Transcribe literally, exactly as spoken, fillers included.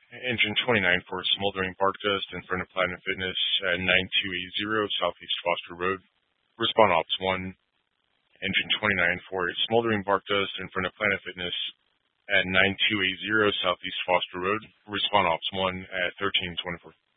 Engine twenty-nine for smoldering bark dust in front of Platinum Fitness at nine two eight zero Southeast Foster Road. Respond Ops one. Engine twenty-nine for smoldering bark dust in front of Planet Fitness at nine two eight zero Southeast Foster Road. Respond Ops one at thirteen twenty-four.